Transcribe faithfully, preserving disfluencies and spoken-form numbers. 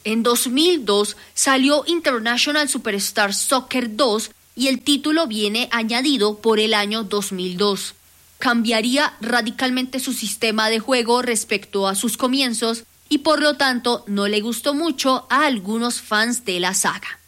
En dos mil dos salió International Superstar Soccer dos y el título viene añadido por el año dos mil dos. Cambiaría radicalmente su sistema de juego respecto a sus comienzos y por lo tanto no le gustó mucho a algunos fans de la saga.